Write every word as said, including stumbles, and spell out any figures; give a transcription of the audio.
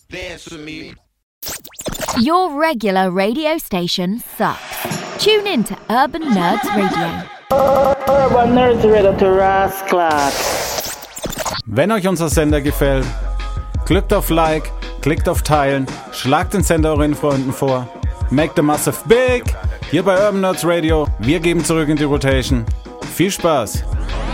Dance with me. Your regular radio station sucks. Tune in to Urban Nerds Radio. Urban Nerds Radio to Rasclat. Wenn euch unser Sender gefällt, klickt auf Like, klickt auf Teilen, schlagt den Sender euren Freunden vor. Make the massive big! Hier bei Urban Nerds Radio. Wir geben zurück in die Rotation. Viel Spaß!